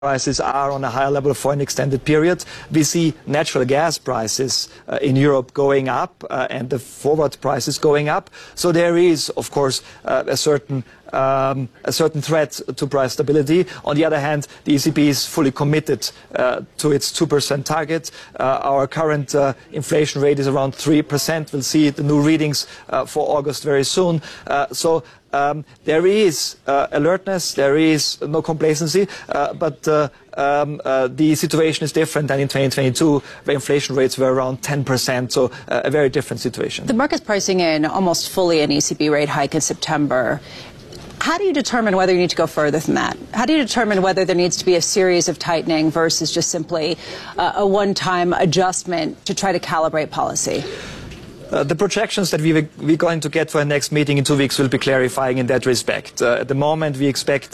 prices are on a higher level for an extended period. We see natural gas prices in Europe going up and the forward prices going up. So there is, of course, a certain threat to price stability. On the other hand, the ECB is fully committed to its 2% target. Our current inflation rate is around 3%. We'll see the new readings for August very soon. There is alertness, there is no complacency, but the situation is different than in 2022, where inflation rates were around 10%, so a very different situation. The market's pricing in almost fully an ECB rate hike in September. How do you determine whether you need to go further than that? How do you determine whether there needs to be a series of tightening versus just simply a one-time adjustment to try to calibrate policy? The projections that we're going to get for our next meeting in 2 weeks will be clarifying in that respect. At the moment, we expect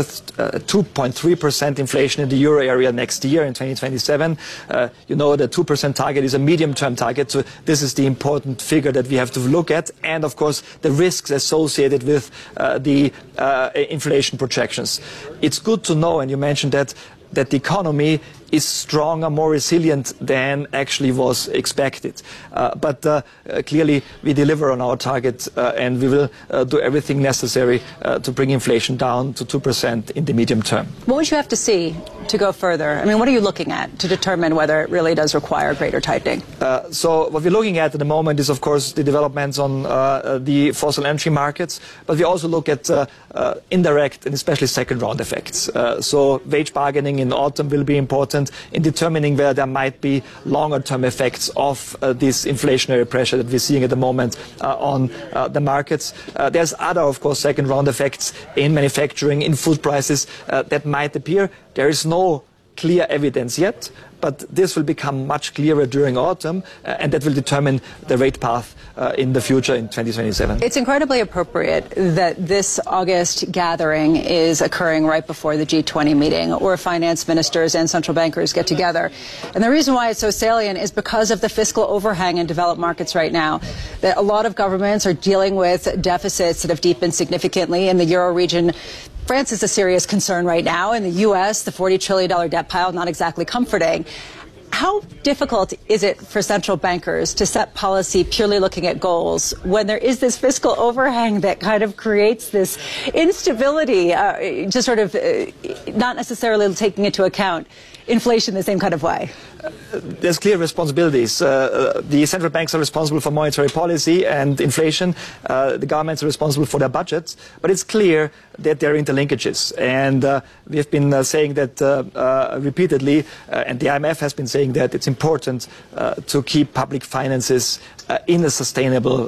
2.3% inflation in the euro area next year in 2027. You know, the 2% target is a medium-term target, so this is the important figure that we have to look at. And, of course, the risks associated with the inflation projections. It's good to know, and you mentioned that the economy is stronger, more resilient than actually was expected. But clearly we deliver on our target and we will do everything necessary to bring inflation down to 2% in the medium term. What would you have to see to go further? I mean, what are you looking at to determine whether it really does require greater tightening? So what we're looking at the moment is, of course, the developments on the fossil energy markets, but we also look at indirect and especially second-round effects. So wage bargaining in autumn will be important in determining whether there might be longer-term effects of this inflationary pressure that we're seeing at the moment on the markets. There's other, of course, second-round effects in manufacturing, in food prices that might appear. There is no clear evidence yet, but this will become much clearer during autumn, and that will determine the rate path in the future in 2027. It's incredibly appropriate that this August gathering is occurring right before the G20 meeting, where finance ministers and central bankers get together. And the reason why it's so salient is because of the fiscal overhang in developed markets right now. That a lot of governments are dealing with deficits that have deepened significantly in the euro region. France is a serious concern right now. In the U.S., the $40 trillion debt pile, not exactly comforting. How difficult is it for central bankers to set policy purely looking at goals when there is this fiscal overhang that kind of creates this instability, just sort of not necessarily taking into account inflation the same kind of way? There's clear responsibilities. The central banks are responsible for monetary policy and inflation. The governments are responsible for their budgets. But it's clear that there are interlinkages. And we have been saying that repeatedly, and the IMF has been saying that it's important to keep public finances on a sustainable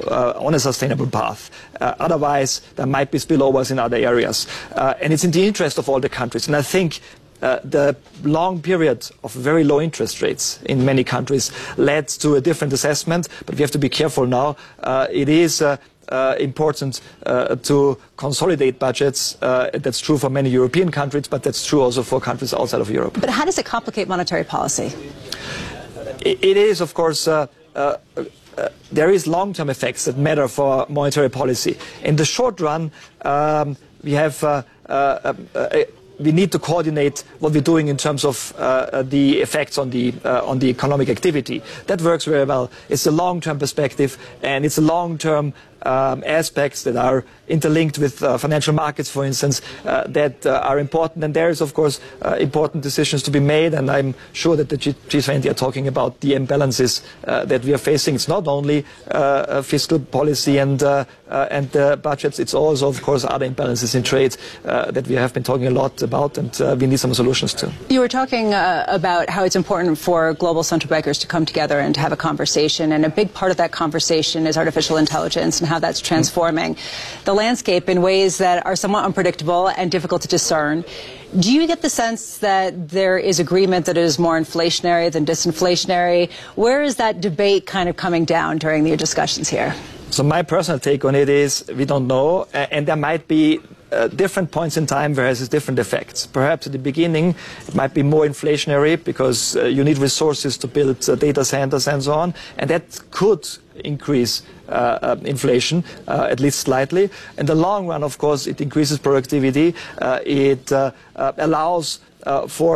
path. Otherwise, there might be spillovers in other areas. And it's in the interest of all the countries. And I think the long period of very low interest rates in many countries led to a different assessment, but we have to be careful now. It is important to consolidate budgets. That's true for many European countries, but that's true also for countries outside of Europe. But how does it complicate monetary policy? It is, of course, there is long-term effects that matter for monetary policy. In the short run, we need to coordinate what we're doing in terms of the effects on the economic activity. That works very well. It's a long-term perspective, and it's a long-term aspects that are interlinked with financial markets, for instance, that are important. And there is, of course, important decisions to be made. And I'm sure that the G20 are talking about the imbalances that we are facing. It's not only fiscal policy and budgets. It's also, of course, other imbalances in trade that we have been talking a lot about, and we need some solutions to. You were talking about how it's important for global central bankers to come together and to have a conversation. And a big part of that conversation is artificial intelligence and how that's transforming the landscape in ways that are somewhat unpredictable and difficult to discern. Do you get the sense that there is agreement that it is more inflationary than disinflationary? Where is that debate kind of coming down during your discussions here? So my personal take on it is we don't know, and there might be different points in time where it has different effects. Perhaps at the beginning it might be more inflationary because you need resources to build data centers and so on, and that could increase inflation, at least slightly. In the long run, of course, it increases productivity. It allows for